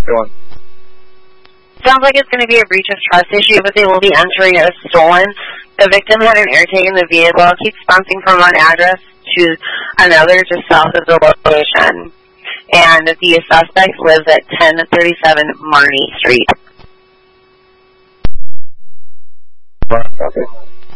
Go on. Sounds like it's going to be a breach of trust issue, but they will be entering it as stolen. The victim had an air tag in the vehicle, keeps bouncing from one address to another just south of the location. And the suspect lives at 1037 Marnie Street. Okay.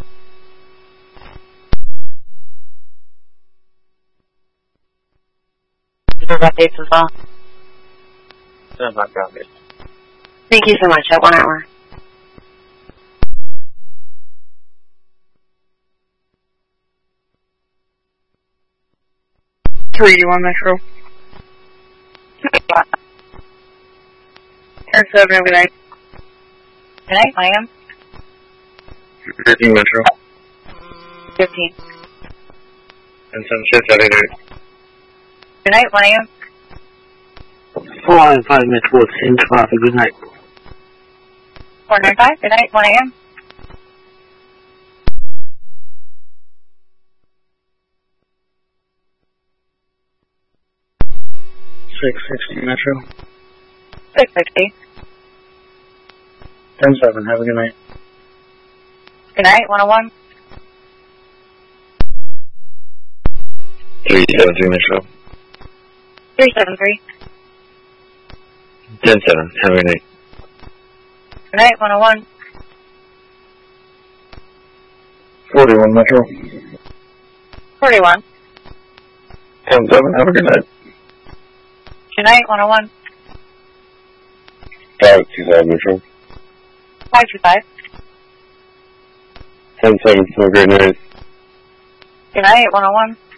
Those updates as well. No, not got it. Thank you so much. At 1 hour. .381 Metro. 10-7, good night. Good night, I am. 15 Metro. 15. And some shit that I do. Good night, 1 a.m. 495 Metro, 10 traffic, good night. 495, good night, 1 a.m. 660 Metro. 660. 10-7, have a good night. Good night, 101. 373 Metro. 373. 10-7, have a good night. Good night, 101. 41 Metro. 41. 10-7, have a good night. Good night, 101. 525 Metro. 525. 10-7, have a great night. Good night, 101.